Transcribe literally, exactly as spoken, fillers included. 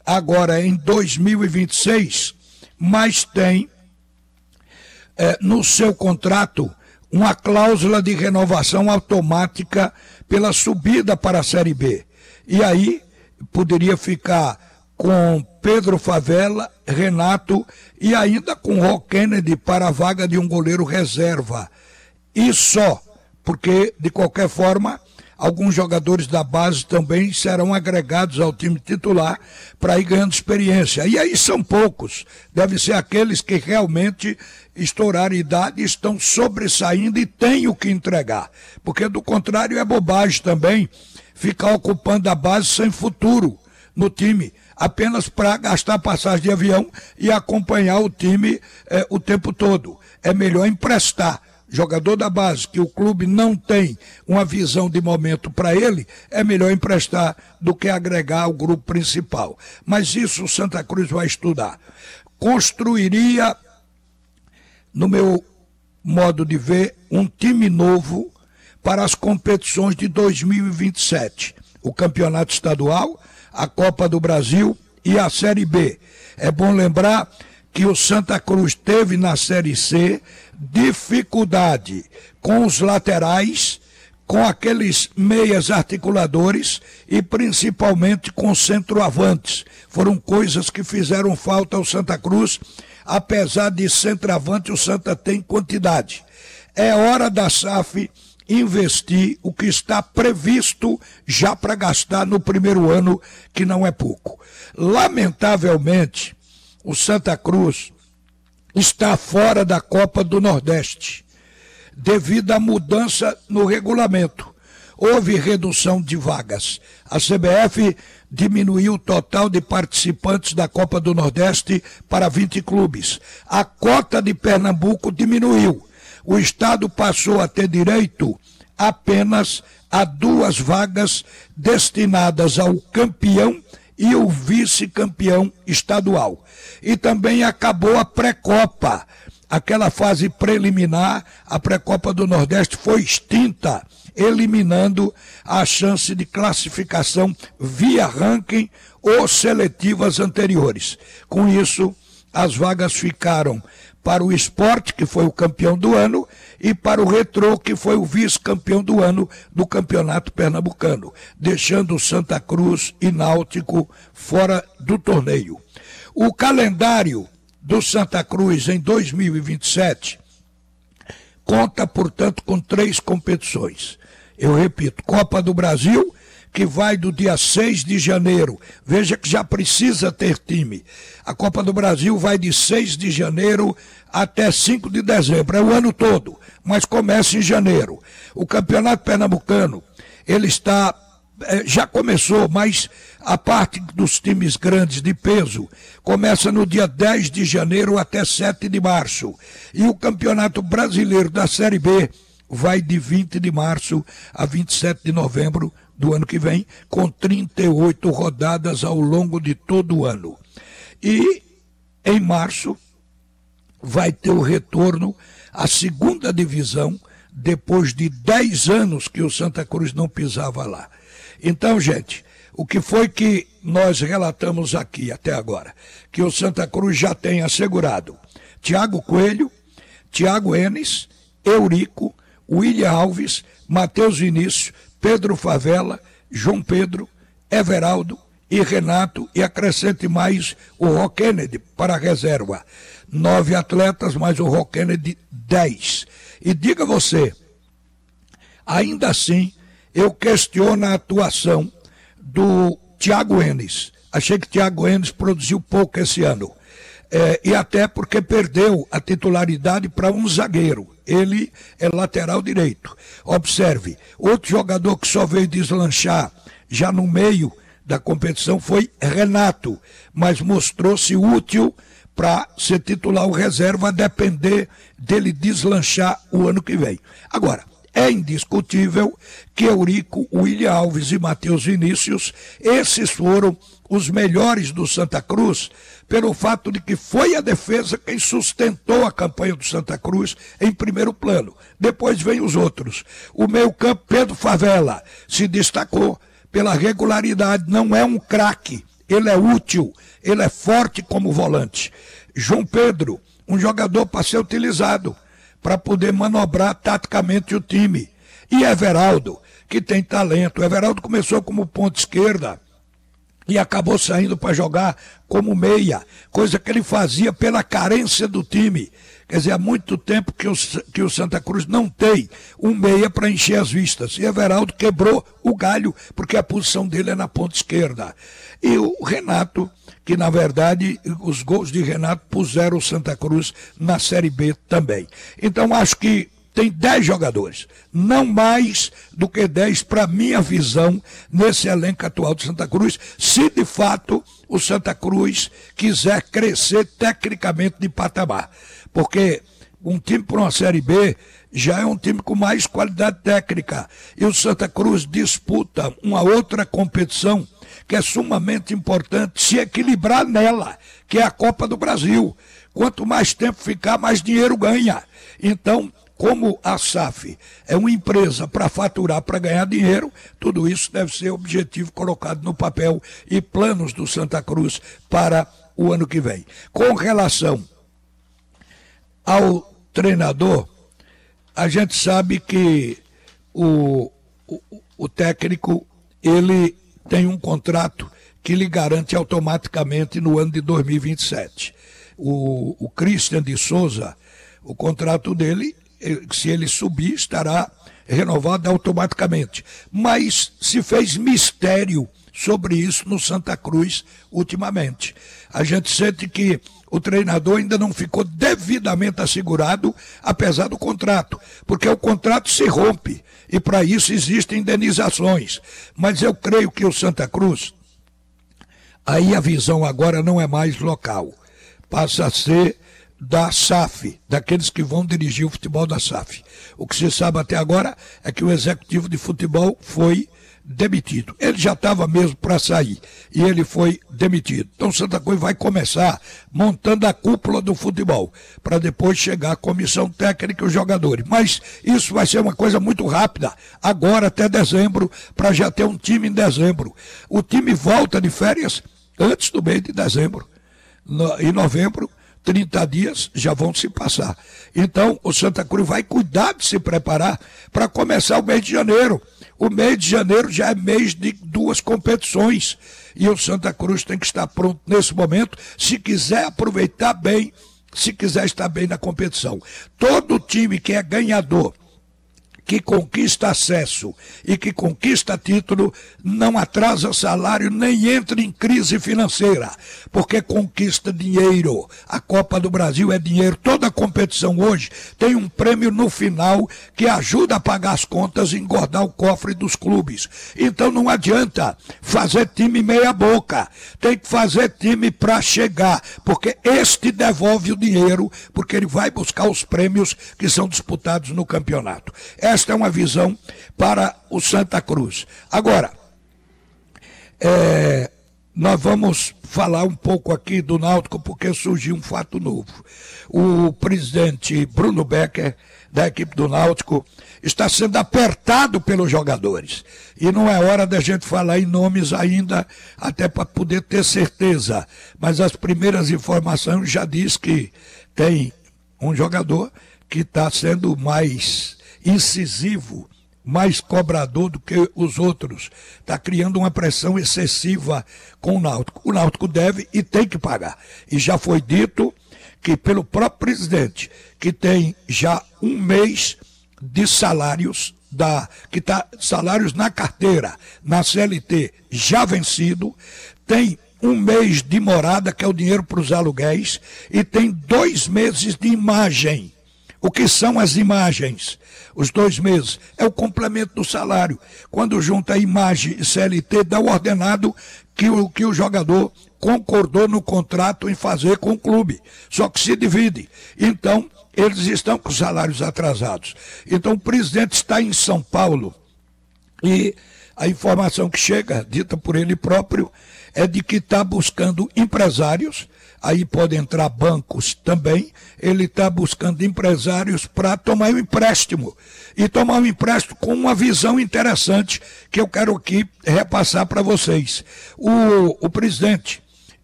agora em dois mil e vinte e seis, mas tem é, no seu contrato uma cláusula de renovação automática pela subida para a Série B. E aí poderia ficar com Pedro Favela, Renato e ainda com Ró Kennedy para a vaga de um goleiro reserva. E só, porque de qualquer forma alguns jogadores da base também serão agregados ao time titular para ir ganhando experiência. E aí são poucos, devem ser aqueles que realmente estouraram idade, estão sobressaindo e têm o que entregar. Porque do contrário é bobagem também ficar ocupando a base sem futuro no time, apenas para gastar passagem de avião e acompanhar o time eh, o tempo todo. É melhor emprestar. Jogador da base que o clube não tem uma visão de momento para ele, é melhor emprestar do que agregar ao grupo principal. Mas isso o Santa Cruz vai estudar. Construiria, no meu modo de ver, um time novo para as competições de dois mil e vinte e sete. O Campeonato Estadual, a Copa do Brasil e a Série B. É bom lembrar que o Santa Cruz teve na Série C dificuldade com os laterais, com aqueles meias articuladores e principalmente com centroavantes. Foram coisas que fizeram falta ao Santa Cruz, apesar de centroavante o Santa tem quantidade. É hora da S A F investir o que está previsto já para gastar no primeiro ano, que não é pouco. Lamentavelmente, o Santa Cruz está fora da Copa do Nordeste, devido à mudança no regulamento. Houve redução de vagas. A C B F diminuiu o total de participantes da Copa do Nordeste para vinte clubes. A cota de Pernambuco diminuiu. O estado passou a ter direito apenas a duas vagas destinadas ao campeão e o vice-campeão estadual. E também acabou a pré-copa. Aquela fase preliminar, a pré-copa do Nordeste foi extinta, eliminando a chance de classificação via ranking ou seletivas anteriores. Com isso, as vagas ficaram para o Sport, que foi o campeão do ano, e para o Retrô, que foi o vice-campeão do ano do Campeonato Pernambucano, deixando Santa Cruz e Náutico fora do torneio. O calendário do Santa Cruz em dois mil e vinte e sete conta, portanto, com três competições. Eu repito, Copa do Brasil, que vai do dia seis de janeiro. Veja que já precisa ter time. A Copa do Brasil vai de seis de janeiro até cinco de dezembro. É o ano todo, mas começa em janeiro. O Campeonato Pernambucano, ele está, já começou, mas a parte dos times grandes de peso começa no dia dez de janeiro até sete de março. E o Campeonato Brasileiro da Série B vai de vinte de março a vinte e sete de novembro do ano que vem, com trinta e oito rodadas ao longo de todo o ano. E em março vai ter o retorno à segunda divisão, depois de dez anos que o Santa Cruz não pisava lá. Então, gente, o que foi que nós relatamos aqui até agora? Que o Santa Cruz já tem assegurado Thiago Coelho, Thiago Enes, Eurico, William Alves, Matheus Vinícius, Pedro Favela, João Pedro, Everaldo e Renato, e acrescente mais o Ró Kennedy para a reserva. Nove atletas, mais o Ró Kennedy, dez. E diga você, ainda assim, eu questiono a atuação do Thiago Enes. Achei que Thiago Enes produziu pouco esse ano. É, e até porque perdeu a titularidade para um zagueiro. Ele é lateral direito. Observe, outro jogador que só veio deslanchar já no meio da competição foi Renato, mas mostrou-se útil para ser titular ou reserva, a depender dele deslanchar o ano que vem. Agora, é indiscutível que Eurico, William Alves e Matheus Vinícius, esses foram os melhores do Santa Cruz, pelo fato de que foi a defesa quem sustentou a campanha do Santa Cruz em primeiro plano. Depois vem os outros. O meio-campo, Pedro Favela, se destacou pela regularidade, não é um craque, ele é útil, ele é forte como volante. João Pedro, um jogador para ser utilizado, para poder manobrar taticamente o time. E Everaldo, que tem talento. O Everaldo começou como ponta esquerda e acabou saindo para jogar como meia, coisa que ele fazia pela carência do time. Quer dizer, há muito tempo que o, que o Santa Cruz não tem um meia para encher as vistas. E Everaldo quebrou o galho, porque a posição dele é na ponta esquerda. E o Renato, que na verdade os gols de Renato puseram o Santa Cruz na Série B também. Então acho que tem dez jogadores, não mais do que dez para minha visão nesse elenco atual do Santa Cruz, se de fato o Santa Cruz quiser crescer tecnicamente de patamar. Porque um time para uma Série B já é um time com mais qualidade técnica. E o Santa Cruz disputa uma outra competição que é sumamente importante se equilibrar nela, que é a Copa do Brasil. Quanto mais tempo ficar, mais dinheiro ganha. Então, como a S A F é uma empresa para faturar, para ganhar dinheiro, tudo isso deve ser objetivo colocado no papel e planos do Santa Cruz para o ano que vem. Com relação ao treinador, a gente sabe que o, o, o técnico, ele tem um contrato que lhe garante automaticamente no ano de dois mil e vinte e sete. O, o Christian de Souza, o contrato dele, se ele subir, estará renovado automaticamente. Mas se fez mistério sobre isso no Santa Cruz ultimamente. A gente sente que o treinador ainda não ficou devidamente assegurado, apesar do contrato, porque o contrato se rompe e para isso existem indenizações. Mas eu creio que o Santa Cruz, aí a visão agora não é mais local, passa a ser da S A F, daqueles que vão dirigir o futebol da S A F. O que se sabe até agora é que o executivo de futebol foi demitido. Ele já estava mesmo para sair e ele foi demitido. Então Santa Cruz vai começar montando a cúpula do futebol, para depois chegar a comissão técnica e os jogadores. Mas isso vai ser uma coisa muito rápida, agora até dezembro, para já ter um time em dezembro. O time volta de férias antes do mês de dezembro. No, em novembro, trinta dias já vão se passar. Então, o Santa Cruz vai cuidar de se preparar para começar o mês de janeiro. O mês de janeiro já é mês de duas competições. E o Santa Cruz tem que estar pronto nesse momento, se quiser aproveitar bem, se quiser estar bem na competição. Todo time que é ganhador, que conquista acesso e que conquista título, não atrasa salário nem entra em crise financeira, porque conquista dinheiro. A Copa do Brasil é dinheiro. Toda competição hoje tem um prêmio no final que ajuda a pagar as contas e engordar o cofre dos clubes. Então não adianta fazer time meia boca, tem que fazer time para chegar, porque este devolve o dinheiro, porque ele vai buscar os prêmios que são disputados no campeonato. Esta é uma visão para o Santa Cruz. Agora, é, nós vamos falar um pouco aqui do Náutico, porque surgiu um fato novo. O presidente Bruno Becker, da equipe do Náutico, está sendo apertado pelos jogadores. E não é hora da gente falar em nomes ainda, até para poder ter certeza. Mas as primeiras informações já diz que tem um jogador que está sendo mais incisivo, mais cobrador do que os outros. Está criando uma pressão excessiva com o Náutico. O Náutico deve e tem que pagar. E já foi dito que pelo próprio presidente, que tem já um mês de salários, da, que tá, salários na carteira, na C L T, já vencido, tem um mês de morada, que é o dinheiro para os aluguéis, e tem dois meses de imagem. O que são as imagens? Os dois meses é o complemento do salário. Quando junta imagem e C L T, dá o ordenado que o, que o jogador concordou no contrato em fazer com o clube. Só que se divide. Então, eles estão com salários atrasados. Então, o presidente está em São Paulo e a informação que chega, dita por ele próprio, é de que está buscando empresários, aí pode entrar bancos também, ele está buscando empresários para tomar um empréstimo, e tomar um empréstimo com uma visão interessante que eu quero aqui repassar para vocês. O, o presidente